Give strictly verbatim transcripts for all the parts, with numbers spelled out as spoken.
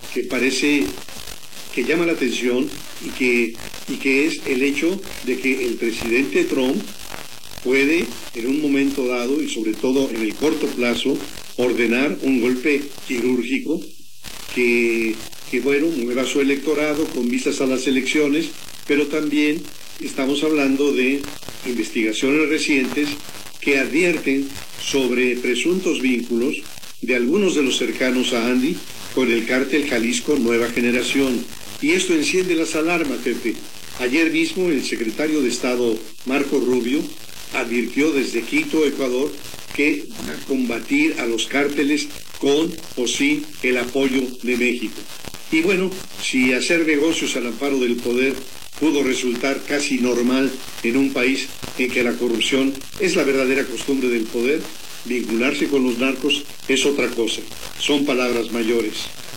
que parece que llama la atención y que, y que es el hecho de que el presidente Trump puede, en un momento dado, y sobre todo en el corto plazo, ordenar un golpe quirúrgico que, que bueno, mueva su electorado con vistas a las elecciones, pero también estamos hablando de investigaciones recientes que advierten sobre presuntos vínculos de algunos de los cercanos a Andy con el cártel Jalisco Nueva Generación. Y esto enciende las alarmas, Pepe. Ayer mismo el secretario de Estado, Marco Rubio, advirtió desde Quito, Ecuador, que van a combatir a los cárteles con o sin el apoyo de México. Y bueno, si hacer negocios al amparo del poder pudo resultar casi normal en un país en que la corrupción es la verdadera costumbre del poder, vincularse con los narcos es otra cosa. Son palabras mayores.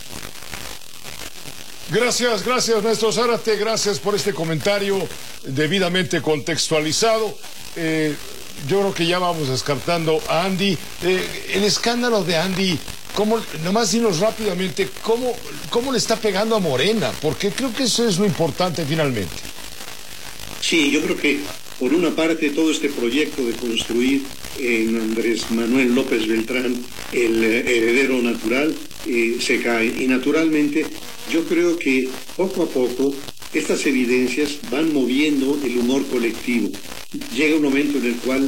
Gracias, gracias, maestro Zárate, gracias por este comentario debidamente contextualizado. Eh, yo creo que ya vamos descartando a Andy. Eh, el escándalo de Andy, ¿cómo, nomás dinos rápidamente, cómo, cómo le está pegando a Morena? Porque creo que eso es lo importante finalmente. Sí, yo creo que por una parte todo este proyecto de construir en Andrés Manuel López Beltrán el eh, heredero natural eh, se cae. Y naturalmente yo creo que poco a poco estas evidencias van moviendo el humor colectivo. Llega un momento en el cual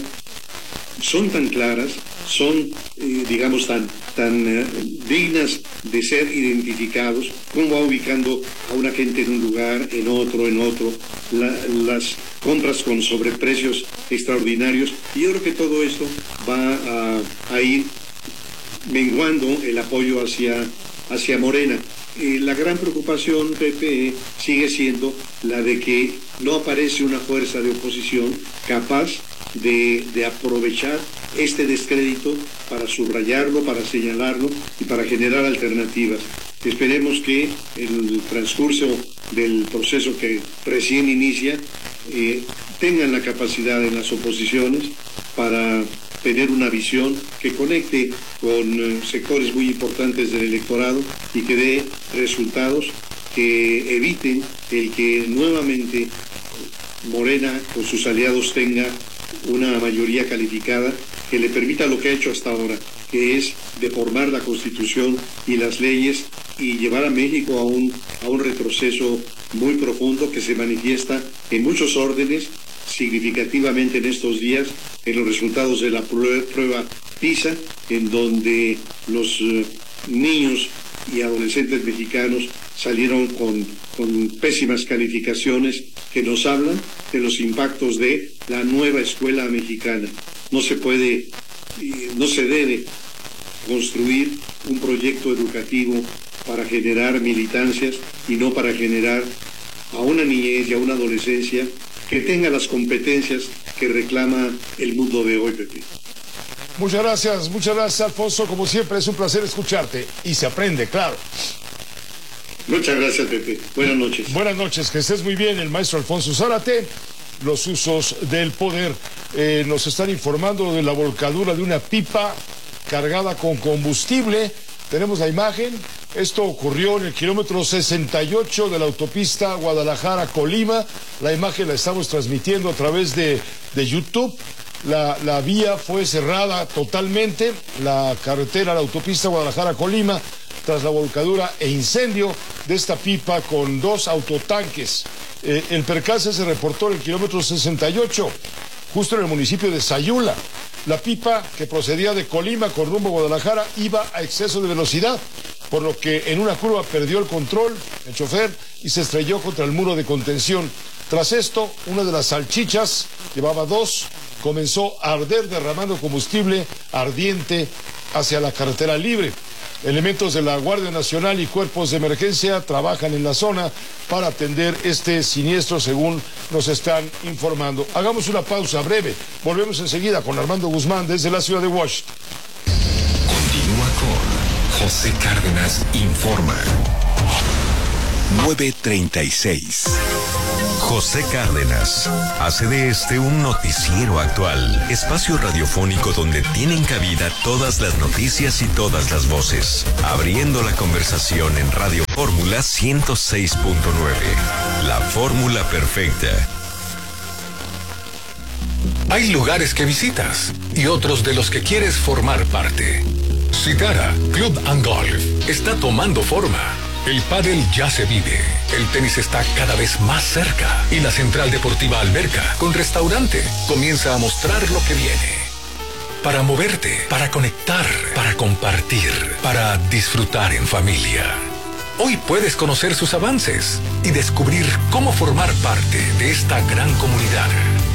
son tan claras, son, eh, digamos, tan, tan eh, dignas de ser identificados, cómo va ubicando a una gente en un lugar, en otro, en otro, la, las compras con sobreprecios extraordinarios. Y yo creo que todo esto va a, a ir menguando el apoyo hacia, hacia Morena. Eh, la gran preocupación, Pepe, sigue siendo la de que no aparece una fuerza de oposición capaz de, de aprovechar este descrédito para subrayarlo, para señalarlo y para generar alternativas. Esperemos que en el transcurso del proceso que recién inicia eh, tengan la capacidad en las oposiciones para tener una visión que conecte con eh, sectores muy importantes del electorado y que dé resultados que eviten el que nuevamente Morena con sus aliados tenga una mayoría calificada que le permita lo que ha hecho hasta ahora, que es deformar la Constitución y las leyes y llevar a México a un, a un retroceso muy profundo que se manifiesta en muchos órdenes, significativamente en estos días, en los resultados de la prueba PISA, en donde los uh, niños y adolescentes mexicanos salieron con, con pésimas calificaciones que nos hablan de los impactos de la nueva escuela mexicana. No se puede, no se debe construir un proyecto educativo para generar militancias y no para generar a una niñez y a una adolescencia que tenga las competencias que reclama el mundo de hoy, Pepe. Muchas gracias, muchas gracias, Alfonso. Como siempre, es un placer escucharte y se aprende, claro. Muchas gracias, Pepe. Buenas noches. Buenas noches, que estés muy bien, el maestro Alfonso Zárate. Los usos del poder. Eh, nos están informando de la volcadura de una pipa cargada con combustible. Tenemos la imagen. Esto ocurrió en el kilómetro sesenta y ocho de la autopista Guadalajara-Colima. La imagen la estamos transmitiendo a través de, de YouTube. La, la vía fue cerrada totalmente, la carretera, la autopista Guadalajara-Colima, tras la volcadura e incendio de esta pipa con dos autotanques. Eh, el percance se reportó en el kilómetro sesenta y ocho, justo en el municipio de Sayula. La pipa, que procedía de Colima con rumbo a Guadalajara, iba a exceso de velocidad, por lo que en una curva perdió el control el chofer y se estrelló contra el muro de contención. Tras esto, una de las salchichas, llevaba dos, comenzó a arder derramando combustible ardiente hacia la carretera libre. Elementos de la Guardia Nacional y cuerpos de emergencia trabajan en la zona para atender este siniestro, según nos están informando. Hagamos una pausa breve. Volvemos enseguida con Armando Guzmán desde la ciudad de Washington. Continúa con José Cárdenas Informa. nueve treinta y seis. José Cárdenas hace de este un noticiero actual, espacio radiofónico donde tienen cabida todas las noticias y todas las voces, abriendo la conversación en Radio Fórmula ciento seis punto nueve, la fórmula perfecta. Hay lugares que visitas y otros de los que quieres formar parte. Citara Club and Golf está tomando forma. El pádel ya se vive, el tenis está cada vez más cerca y la Central Deportiva Alberca, con restaurante, comienza a mostrar lo que viene. Para moverte, para conectar, para compartir, para disfrutar en familia. Hoy puedes conocer sus avances y descubrir cómo formar parte de esta gran comunidad.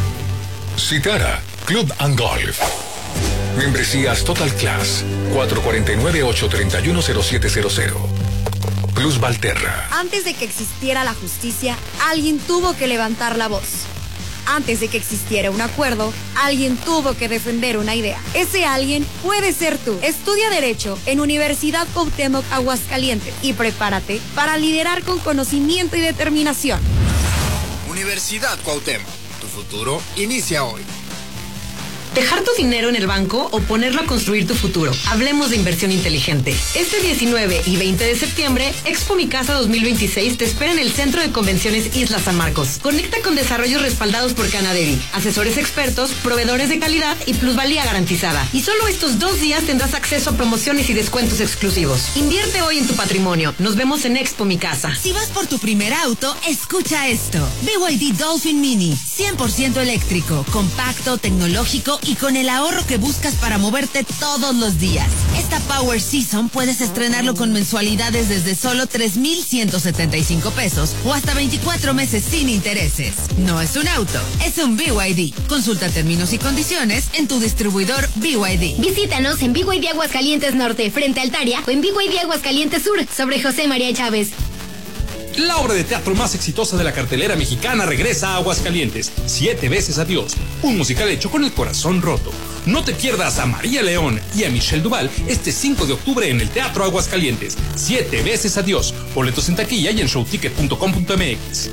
Citara Club and Golf. Membresías Total Class cuatro cuatro nueve, ocho tres uno, cero siete cero cero. Plus Valterra. Antes de que existiera la justicia, alguien tuvo que levantar la voz. Antes de que existiera un acuerdo, alguien tuvo que defender una idea. Ese alguien puede ser tú. Estudia Derecho en Universidad Cuauhtémoc Aguascalientes y prepárate para liderar con conocimiento y determinación. Universidad Cuauhtémoc. Tu futuro inicia hoy. ¿Dejar tu dinero en el banco o ponerlo a construir tu futuro? Hablemos de inversión inteligente. Este diecinueve y veinte de septiembre, Expo Mi Casa dos mil veintiséis te espera en el Centro de Convenciones Isla San Marcos. Conecta con desarrollos respaldados por Canaderi, asesores expertos, proveedores de calidad y plusvalía garantizada. Y solo estos dos días tendrás acceso a promociones y descuentos exclusivos. Invierte hoy en tu patrimonio. Nos vemos en Expo Mi Casa. Si vas por tu primer auto, escucha esto. B Y D Dolphin Mini, cien por ciento eléctrico, compacto, tecnológico y con el ahorro que buscas para moverte todos los días. Esta Power Season puedes estrenarlo con mensualidades desde solo tres mil ciento setenta y cinco pesos o hasta veinticuatro meses sin intereses. No es un auto, es un B Y D. Consulta términos y condiciones en tu distribuidor B Y D. Visítanos en B Y D Aguascalientes Norte, frente a Altaria, o en B Y D Aguascalientes Sur, sobre José María Chávez. La obra de teatro más exitosa de la cartelera mexicana regresa a Aguascalientes. Siete veces adiós. Un musical hecho con el corazón roto. No te pierdas a María León y a Michelle Duval este cinco de octubre en el Teatro Aguascalientes. Siete veces adiós. Boletos en taquilla y en showticket punto com punto m x.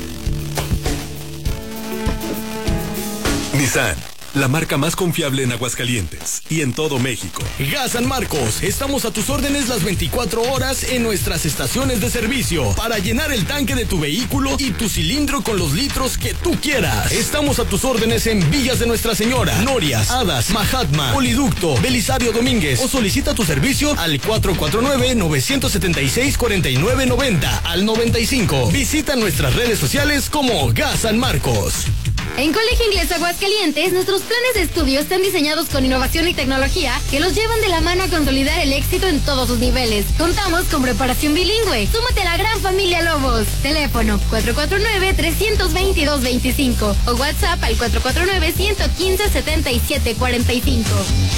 Nissan, la marca más confiable en Aguascalientes y en todo México. Gas San Marcos, estamos a tus órdenes las veinticuatro horas en nuestras estaciones de servicio para llenar el tanque de tu vehículo y tu cilindro con los litros que tú quieras. Estamos a tus órdenes en Villas de Nuestra Señora, Norias, Hadas, Mahatma, Poliducto, Belisario Domínguez o solicita tu servicio al cuatro cuatro nueve, nueve siete seis, cuatro nueve nueve cero al noventa y cinco. Visita nuestras redes sociales como Gas San Marcos. En Colegio Inglés Aguascalientes, nuestros planes de estudio están diseñados con innovación y tecnología que los llevan de la mano a consolidar el éxito en todos sus niveles. Contamos con preparación bilingüe. Súmate a la gran familia Lobos. Teléfono cuatro cuatro nueve, tres dos dos, dos cinco o WhatsApp al cuatro cuatro nueve, uno uno cinco, siete siete cuatro cinco.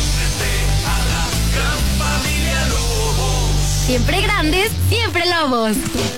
Siempre grandes, siempre Lobos.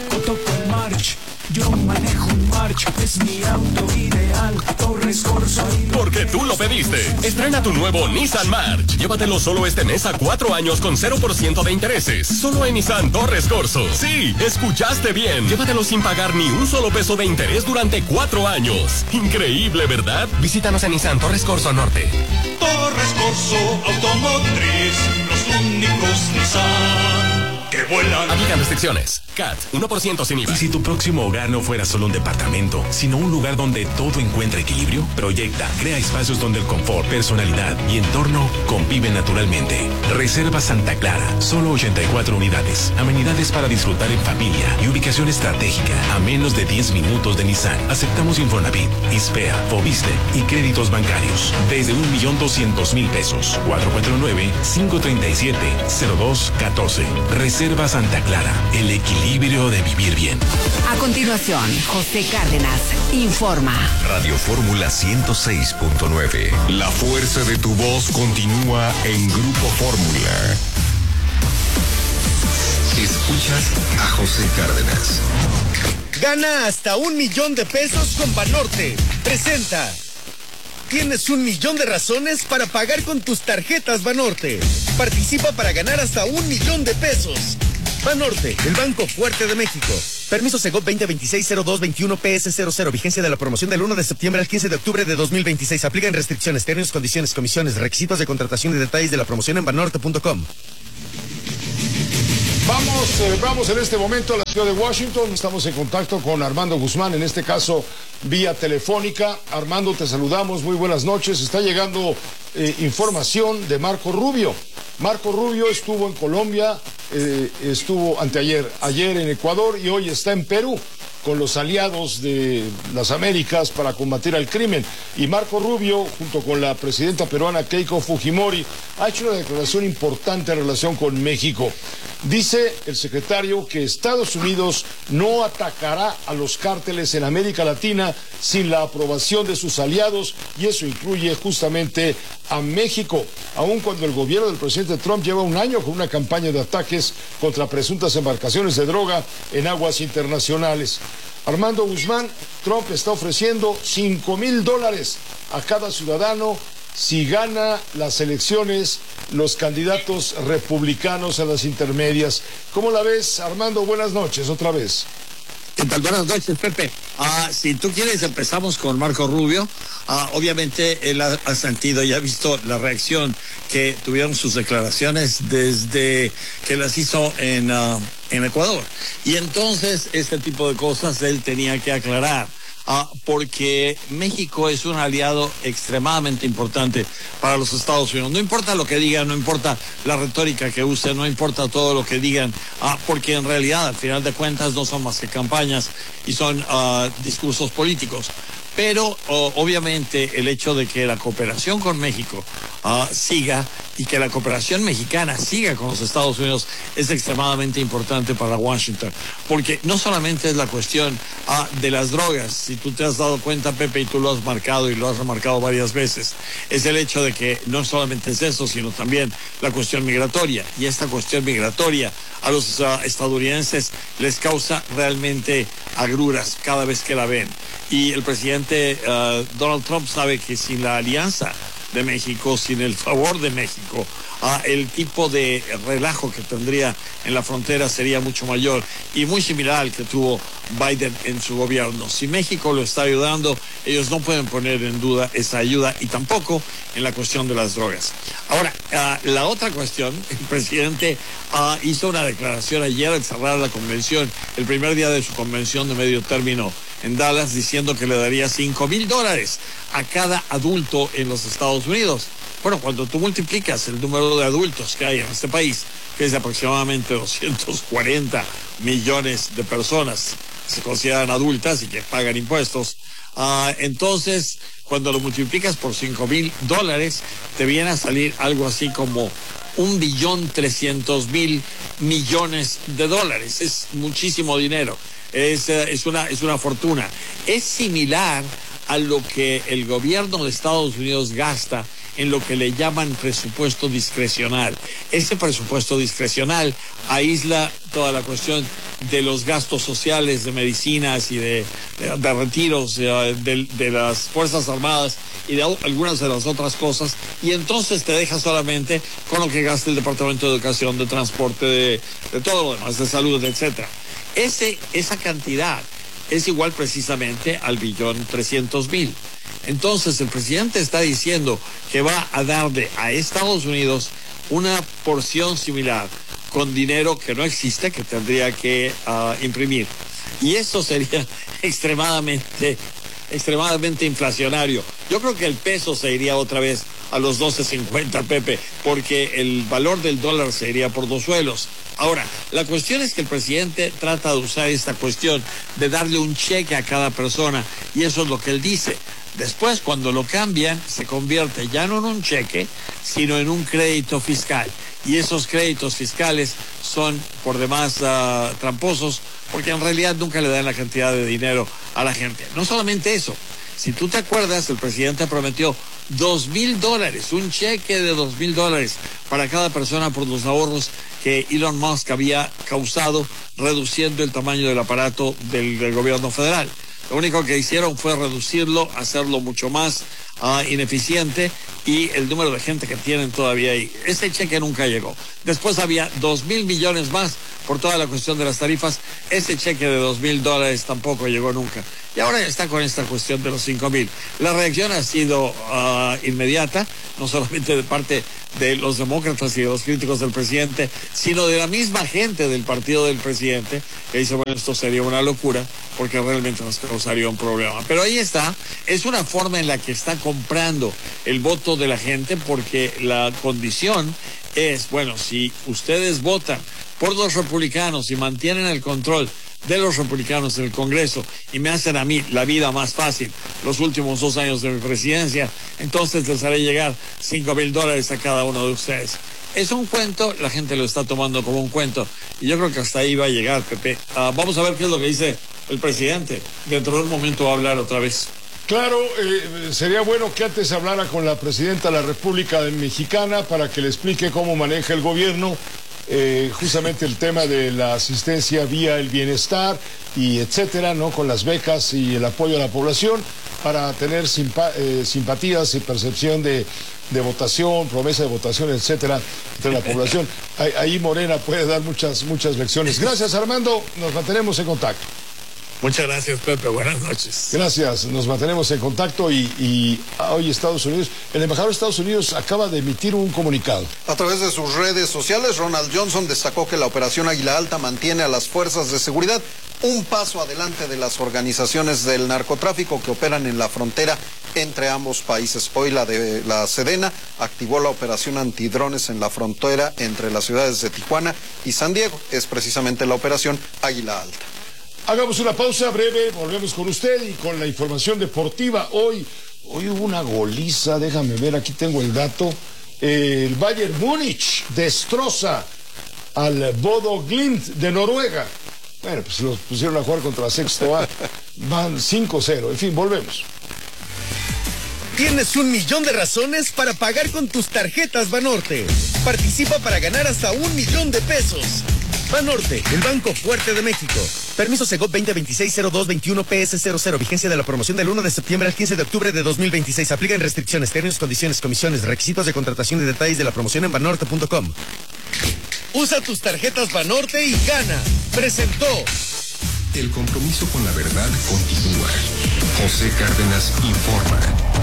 Yo manejo un March, es mi auto ideal, Torres Corso. Porque tú lo pediste. Estrena tu nuevo Nissan March. Llévatelo solo este mes a cuatro años con cero por ciento de intereses. Solo en Nissan Torres Corso. Sí, escuchaste bien. Llévatelo sin pagar ni un solo peso de interés durante cuatro años. Increíble, ¿verdad? Visítanos en Nissan Torres Corso Norte. Torres Corso Automotriz, los únicos Nissan que vuelan. Aplican restricciones. C A T, uno por ciento sin I V A. Y si tu próximo hogar no fuera solo un departamento, sino un lugar donde todo encuentra equilibrio, proyecta, crea espacios donde el confort, personalidad y entorno conviven naturalmente. Reserva Santa Clara, solo ochenta y cuatro unidades, amenidades para disfrutar en familia y ubicación estratégica a menos de diez minutos de Nissan. Aceptamos Infonavit, Ispea, Fobiste y créditos bancarios desde un millón doscientos mil pesos. cuatro cuatro nueve, cinco tres siete, cero dos uno cuatro. Reserva Santa Clara, el equilibrio de vivir bien. A continuación, José Cárdenas informa. Radio Fórmula ciento seis punto nueve. La fuerza de tu voz continúa en Grupo Fórmula. Escuchas a José Cárdenas. Gana hasta un millón de pesos con Banorte. Presenta. Tienes un millón de razones para pagar con tus tarjetas Banorte. Participa para ganar hasta un millón de pesos. Banorte, el Banco Fuerte de México. Permiso Segov veinte veintiséis cero dos veintiuno P S cero cero. Vigencia de la promoción del uno de septiembre al quince de octubre de dos mil veintiséis. Aplican restricciones, términos, condiciones, comisiones, requisitos de contratación y detalles de la promoción en banorte punto com. Vamos, eh, vamos en este momento a la ciudad de Washington. Estamos en contacto con Armando Guzmán, en este caso vía telefónica. Armando, te saludamos, muy buenas noches. Está llegando eh, información de Marco Rubio. Marco Rubio estuvo en Colombia, eh, estuvo anteayer, ayer en Ecuador y hoy está en Perú con los aliados de las Américas para combatir al crimen. Y Marco Rubio, junto con la presidenta peruana Keiko Fujimori, ha hecho una declaración importante en relación con México. Dice el secretario que Estados Unidos no atacará a los cárteles en América Latina sin la aprobación de sus aliados, y eso incluye justamente a México, aun cuando el gobierno del presidente Trump lleva un año con una campaña de ataques contra presuntas embarcaciones de droga en aguas internacionales. Armando Guzmán, Trump está ofreciendo cinco mil dólares a cada ciudadano si gana las elecciones los candidatos republicanos a las intermedias. ¿Cómo la ves, Armando? Buenas noches, otra vez. ¿Qué tal? Buenas noches, Pepe. Ah, si tú quieres, empezamos con Marco Rubio. Ah, obviamente, él ha, ha sentido y ha visto la reacción que tuvieron sus declaraciones desde que las hizo en, uh, en Ecuador. Y entonces, este tipo de cosas él tenía que aclarar. Ah, porque México es un aliado extremadamente importante para los Estados Unidos. No importa lo que digan, no importa la retórica que usen, no importa todo lo que digan, ah, porque en realidad, al final de cuentas, no son más que campañas y son ah, discursos políticos. Pero oh, obviamente el hecho de que la cooperación con México uh, siga y que la cooperación mexicana siga con los Estados Unidos es extremadamente importante para Washington, porque no solamente es la cuestión uh, de las drogas, si tú te has dado cuenta, Pepe, y tú lo has marcado y lo has remarcado varias veces, es el hecho de que no solamente es eso, sino también la cuestión migratoria, y esta cuestión migratoria a los uh, estadounidenses les causa realmente agruras cada vez que la ven. Y el presidente uh, Donald Trump sabe que sin la alianza de México, sin el favor de México, uh, el tipo de relajo que tendría en la frontera sería mucho mayor y muy similar al que tuvo Biden en su gobierno. Si México lo está ayudando, ellos no pueden poner en duda esa ayuda, y tampoco en la cuestión de las drogas. Ahora, uh, la otra cuestión, el presidente uh, hizo una declaración ayer al cerrar la convención, el primer día de su convención de medio término en Dallas, diciendo que le daría cinco mil dólares a cada adulto en los Estados Unidos. Bueno, cuando tú multiplicas el número de adultos que hay en este país, que es de aproximadamente doscientos cuarenta millones de personas que se consideran adultas y que pagan impuestos, uh, entonces cuando lo multiplicas por cinco mil dólares, te viene a salir algo así como un billón trescientos mil millones de dólares. Es muchísimo dinero. Es, es, una, es una fortuna. Es similar a lo que el gobierno de Estados Unidos gasta en lo que le llaman presupuesto discrecional. Ese presupuesto discrecional aísla toda la cuestión de los gastos sociales, de medicinas y de, de, de retiros de, de, de las Fuerzas Armadas y de algunas de las otras cosas, y entonces te deja solamente con lo que gasta el Departamento de Educación, de Transporte, de, de todo lo demás, de salud, etcétera. Ese, esa cantidad es igual precisamente al billón trescientos mil. Entonces el presidente está diciendo que va a darle a Estados Unidos una porción similar con dinero que no existe, que tendría que uh, imprimir. Y eso sería extremadamente, extremadamente inflacionario. Yo creo que el peso se iría otra vez a los doce cincuenta, Pepe, porque el valor del dólar se iría por dos suelos. Ahora, la cuestión es que el presidente trata de usar esta cuestión de darle un cheque a cada persona, y eso es lo que él dice. Después, cuando lo cambian, se convierte ya no en un cheque, sino en un crédito fiscal. Y esos créditos fiscales son por demás uh, tramposos, porque en realidad nunca le dan la cantidad de dinero a la gente. No solamente eso, si tú te acuerdas, el presidente prometió dos mil dólares, un cheque de dos mil dólares para cada persona por los ahorros que Elon Musk había causado reduciendo el tamaño del aparato del, del gobierno federal. Lo único que hicieron fue reducirlo, hacerlo mucho más uh, ineficiente y el número de gente que tienen todavía ahí. Ese cheque nunca llegó. Después había dos mil millones más por toda la cuestión de las tarifas. Ese cheque de dos mil dólares tampoco llegó nunca. Y ahora está con esta cuestión de los cinco mil. La reacción ha sido uh, inmediata, no solamente de parte de los demócratas y de los críticos del presidente, sino de la misma gente del partido del presidente, que dice, bueno, esto sería una locura, porque realmente nos causaría un problema. Pero ahí está, es una forma en la que está comprando el voto de la gente, porque la condición es, bueno, si ustedes votan por los republicanos y mantienen el control de los republicanos en el Congreso y me hacen a mí la vida más fácil los últimos dos años de mi presidencia, entonces les haré llegar cinco mil dólares a cada uno de ustedes. Es un cuento, la gente lo está tomando como un cuento y yo creo que hasta ahí va a llegar, Pepe. Uh, vamos a ver qué es lo que dice el presidente. Dentro de un momento va a hablar otra vez. Claro, eh, sería bueno que antes hablara con la presidenta de la República Mexicana para que le explique cómo maneja el gobierno Eh, justamente el tema de la asistencia vía el bienestar y etcétera, ¿no? Con las becas y el apoyo a la población para tener simpa eh, simpatías y percepción de, de votación, promesa de votación, etcétera, entre la población. Ahí, ahí Morena puede dar muchas, muchas lecciones. Gracias, Armando. Nos mantenemos en contacto. Muchas gracias, Pepe. Buenas noches. Gracias. Nos mantenemos en contacto y, y hoy Estados Unidos, el embajador de Estados Unidos acaba de emitir un comunicado. A través de sus redes sociales, Ronald Johnson destacó que la operación Águila Alta mantiene a las fuerzas de seguridad un paso adelante de las organizaciones del narcotráfico que operan en la frontera entre ambos países. Hoy la de la Sedena activó la operación antidrones en la frontera entre las ciudades de Tijuana y San Diego. Es precisamente la operación Águila Alta. Hagamos una pausa breve, volvemos con usted y con la información deportiva. Hoy, hoy hubo una goliza, déjame ver, aquí tengo el dato. Eh, el Bayern Múnich destroza al Bodo Glimt de Noruega. Bueno, pues los pusieron a jugar contra la Sexto A. Van cinco cero. En fin, volvemos. Tienes un millón de razones para pagar con tus tarjetas Banorte. Participa para ganar hasta un millón de pesos. Banorte, el banco fuerte de México. Permiso Segov veinte veintiséis cero dos veintiuno P S cero cero. Vigencia de la promoción del uno de septiembre al quince de octubre de dos mil veintiséis. Aplican restricciones, términos, condiciones, comisiones, requisitos de contratación y detalles de la promoción en banorte punto com. Usa tus tarjetas Banorte y gana. Presentó. El compromiso con la verdad continúa. José Cárdenas informa.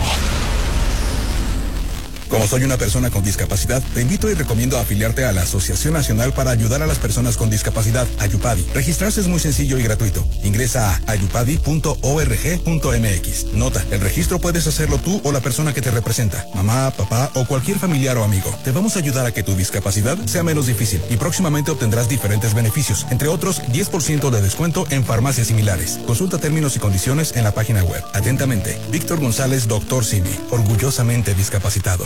Como soy una persona con discapacidad, te invito y recomiendo afiliarte a la Asociación Nacional para Ayudar a las Personas con Discapacidad, Ayupadi. Registrarse es muy sencillo y gratuito. Ingresa a ayupadi punto org punto mx. Nota, el registro puedes hacerlo tú o la persona que te representa, mamá, papá o cualquier familiar o amigo. Te vamos a ayudar a que tu discapacidad sea menos difícil y próximamente obtendrás diferentes beneficios, entre otros diez por ciento de descuento en farmacias similares. Consulta términos y condiciones en la página web. Atentamente, Víctor González, doctor Simi, orgullosamente discapacitado.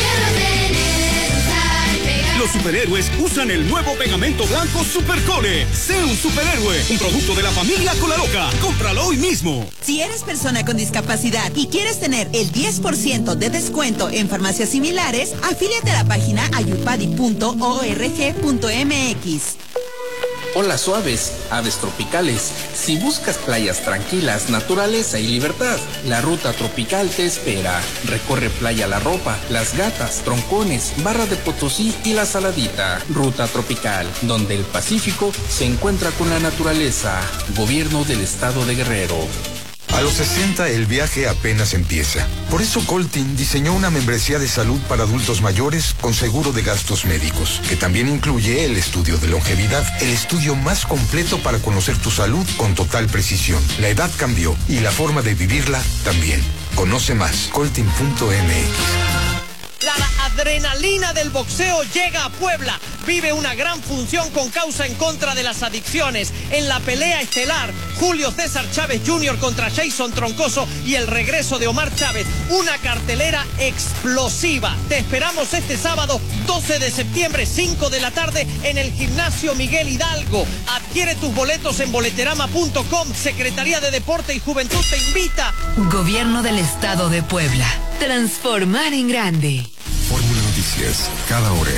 Los superhéroes usan el nuevo pegamento blanco Supercore. Sé un superhéroe, un producto de la familia Colaroca. Cómpralo hoy mismo. Si eres persona con discapacidad y quieres tener el diez por ciento de descuento en farmacias similares, afíliate a la página ayupadi punto org punto mx. Hola suaves, aves tropicales. Si buscas playas tranquilas, naturaleza y libertad, la ruta tropical te espera. Recorre Playa La Ropa, Las Gatas, Troncones, Barra de Potosí y La Saladita. Ruta tropical, donde el Pacífico se encuentra con la naturaleza. Gobierno del Estado de Guerrero. A los sesenta el viaje apenas empieza. Por eso Coltin diseñó una membresía de salud para adultos mayores con seguro de gastos médicos, que también incluye el estudio de longevidad, el estudio más completo para conocer tu salud con total precisión. La edad cambió y la forma de vivirla también. Conoce más, coltin punto m x. La adrenalina del boxeo llega a Puebla. Vive una gran función con causa en contra de las adicciones. En la pelea estelar, Julio César Chávez junior contra Jason Troncoso y el regreso de Omar Chávez. Una cartelera explosiva. Te esperamos este sábado doce de septiembre, cinco de la tarde, en el Gimnasio Miguel Hidalgo. Adquiere tus boletos en boleterama punto com. Secretaría de Deporte y Juventud te invita. Gobierno del Estado de Puebla. Transformar en grande. Fórmula Noticias, cada hora.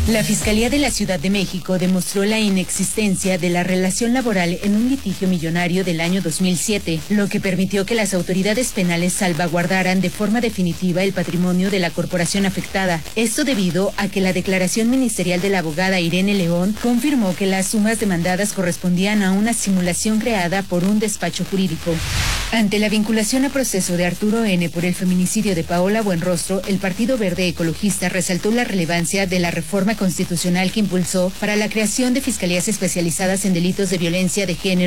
La Fiscalía de la Ciudad de México demostró la inexistencia de la relación laboral en un litigio millonario del año dos mil siete, lo que permitió que las autoridades penales salvaguardaran de forma definitiva el patrimonio de la corporación afectada. Esto debido a que la declaración ministerial de la abogada Irene León confirmó que las sumas demandadas correspondían a una simulación creada por un despacho jurídico. Ante la vinculación a proceso de Arturo N. por el feminicidio de Paola Buenrostro, el Partido Verde Ecologista resaltó la relevancia de la reforma constitucional que impulsó para la creación de fiscalías especializadas en delitos de violencia de género